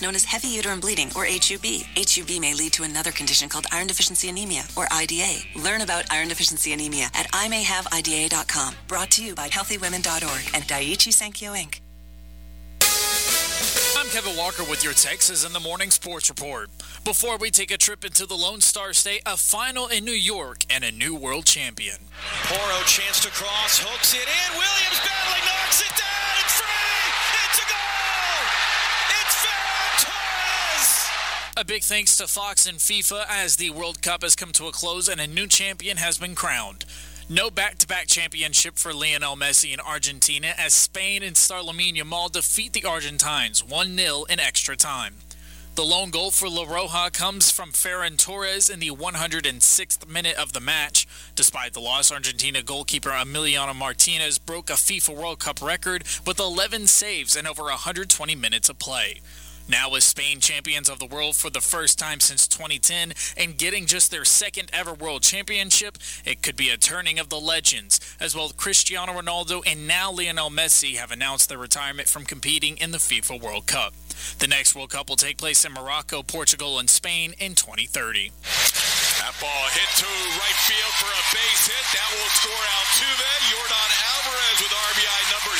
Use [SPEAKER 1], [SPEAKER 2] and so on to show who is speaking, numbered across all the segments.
[SPEAKER 1] known as heavy uterine bleeding, or HUB. HUB may lead to another condition called iron deficiency anemia, or IDA. Learn about iron deficiency anemia at imayhaveida.com. Brought to you by healthywomen.org and Daiichi Sankyo Inc.
[SPEAKER 2] I'm Kevin Walker with your Texas in the Morning Sports Report. Before we take a trip into the Lone Star State, a final in New York and a new world champion.
[SPEAKER 3] Poro chance to cross, hooks it in. Williams battling, knocks it down. It's free. It's a goal. It's Ferran Torres.
[SPEAKER 2] A big thanks to Fox and FIFA as the World Cup has come to a close and a new champion has been crowned. No back-to-back championship for Lionel Messi in Argentina as Spain and star Lamine Yamal defeat the Argentines 1-0 in extra time. The lone goal for La Roja comes from Ferran Torres in the 106th minute of the match. Despite the loss, Argentina goalkeeper Emiliano Martinez broke a FIFA World Cup record with 11 saves in over 120 minutes of play. Now with Spain champions of the world for the first time since 2010 and getting just their second ever world championship, it could be a turning of the legends, as both Cristiano Ronaldo and now Lionel Messi have announced their retirement from competing in the FIFA World Cup. The next World Cup will take place in Morocco, Portugal, and Spain in 2030.
[SPEAKER 3] That ball hit to right field for a base hit. That will score Altuve. Yordan Alvarez with RBI number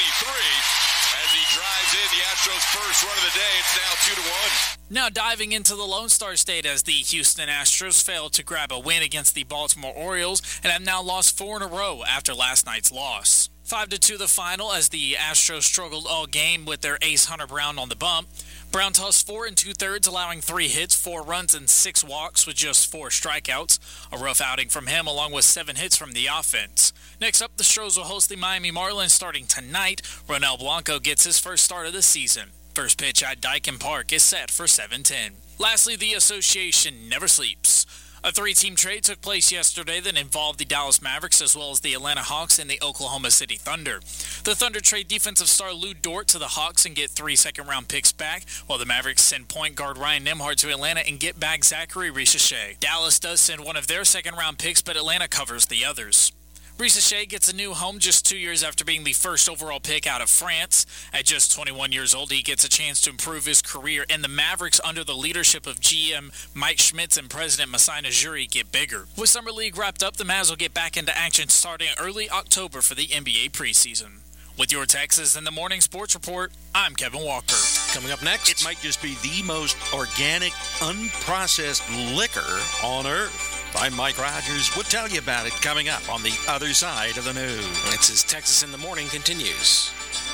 [SPEAKER 3] 73. As he drives in the Astros' first run of the day, it's now 2-1.
[SPEAKER 2] Now diving into the Lone Star State as the Houston Astros failed to grab a win against the Baltimore Orioles and have now lost 4 in a row after last night's loss. 5-2 the final as the Astros struggled all game with their ace Hunter Brown on the bump. Brown tossed 4 2/3, allowing 3 hits, 4 runs, and 6 walks with just 4 strikeouts. A rough outing from him, along with 7 hits from the offense. Next up, the Stros will host the Miami Marlins starting tonight. Ronel Blanco gets his first start of the season. First pitch at Daikin Park is set for 7:10. Lastly, the association never sleeps. A 3-team trade took place yesterday that involved the Dallas Mavericks as well as the Atlanta Hawks and the Oklahoma City Thunder. The Thunder trade defensive star Lou Dort to the Hawks and get 3 second-round picks back, while the Mavericks send point guard Ryan Nembhard to Atlanta and get back Zachary Risacher. Dallas does send one of their second-round picks, but Atlanta covers the others. Risacher gets a new home just 2 years after being the first overall pick out of France. At just 21 years old, he gets a chance to improve his career, and the Mavericks, under the leadership of GM Mike Schmitz and President Masai Ujiri, get bigger. With Summer League wrapped up, the Mavs will get back into action starting early October for the NBA preseason. With your Texas in the Morning Sports Report, I'm Kevin Walker.
[SPEAKER 4] Coming up next, it might just be the most organic, unprocessed liquor on earth. I'm Mike Rogers. We'll tell you about it coming up on the other side of the news.
[SPEAKER 5] It's as Texas in the Morning continues.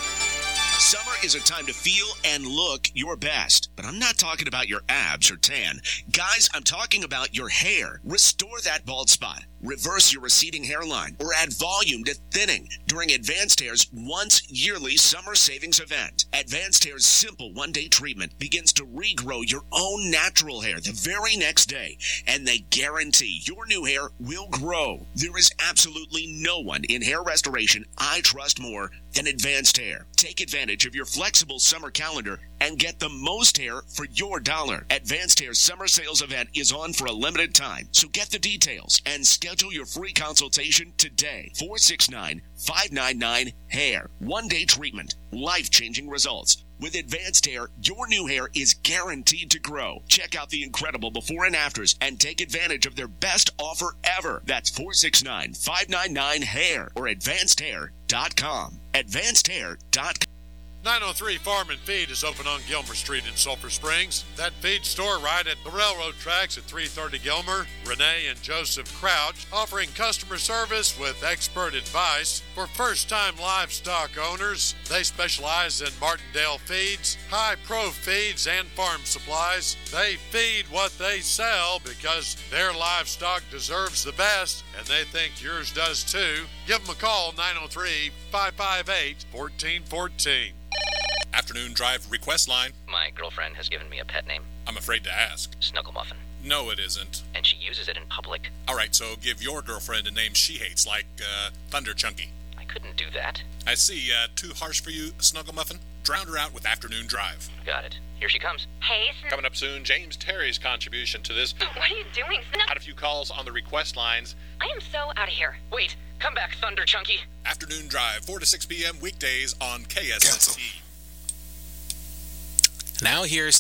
[SPEAKER 6] Summer is a time to feel and look your best. But I'm not talking about your abs or tan. Guys, I'm talking about your hair. Restore that bald spot. Reverse your receding hairline or add volume to thinning during Advanced Hair's once yearly summer savings event. Advanced Hair's simple one-day treatment begins to regrow your own natural hair the very next day, and they guarantee your new hair will grow. There is absolutely no one in hair restoration I trust more than Advanced Hair. Take advantage of your flexible summer calendar and get the most hair for your dollar. Advanced Hair's summer sales event is on for a limited time, so get the details and schedule your free consultation today. 469-599-HAIR. One-day treatment. Life-changing results. With Advanced Hair, your new hair is guaranteed to grow. Check out the incredible before and afters and take advantage of their best offer ever. That's 469-599-HAIR or AdvancedHair.com. AdvancedHair.com.
[SPEAKER 7] 903 Farm and Feed is open on Gilmer Street in Sulphur Springs. That feed store right at the railroad tracks at 330 Gilmer. Renee and Joseph Crouch offering customer service with expert advice for first-time livestock owners. They specialize in Martindale feeds, high-pro feeds, and farm supplies. They feed what they sell because their livestock deserves the best, and they think yours does too. Give them a call, 903-558-1414.
[SPEAKER 8] Afternoon Drive request line.
[SPEAKER 9] My girlfriend has given me a pet name.
[SPEAKER 8] I'm afraid to ask.
[SPEAKER 9] Snuggle Muffin.
[SPEAKER 8] No, it isn't.
[SPEAKER 9] And she uses it in public.
[SPEAKER 8] All right, so give your girlfriend a name she hates, like Thunder Chunky.
[SPEAKER 9] I couldn't do that.
[SPEAKER 8] I see. Too harsh for you, Snuggle Muffin? Drown her out with Afternoon Drive.
[SPEAKER 9] Got it. Here she comes.
[SPEAKER 10] Hey,
[SPEAKER 8] Coming up soon, James Terry's contribution to this.
[SPEAKER 10] What are you doing?
[SPEAKER 8] Had a few calls on the request lines.
[SPEAKER 10] I am so out of here.
[SPEAKER 9] Wait, come back, Thunder Chunky.
[SPEAKER 8] Afternoon Drive, 4 to 6 p.m. weekdays on KSST.
[SPEAKER 5] Now here's